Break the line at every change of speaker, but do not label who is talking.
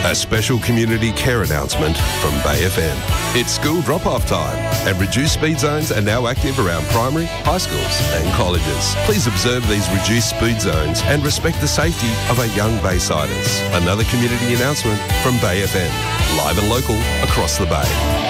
A special community care announcement from Bay FM. It's school drop-off time and reduced speed zones are now active around primary, high schools and colleges. Please observe these reduced speed zones and respect the safety of our young Baysiders. Another community announcement from Bay FM. Live and local across the Bay.